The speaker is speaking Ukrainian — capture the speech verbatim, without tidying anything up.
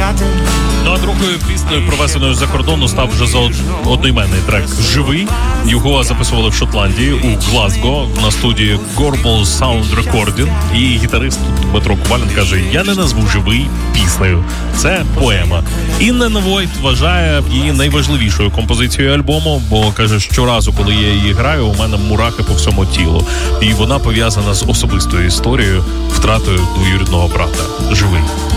Ну а другою піснею, провезеною з-за кордону, став вже за одноіменний трек «Живий». Його записували в Шотландії, у Глазго, на студії Gorbal Sound Recording. І гітарист Дмитро Кувалін каже: «Я не назву «Живий» піснею. Це поема». Інна Войт вважає її найважливішою композицією альбому, бо каже, щоразу, коли я її граю, у мене мурахи по всьому тілу. І вона пов'язана з особистою історією, втратою двоюрідного брата. «Живий».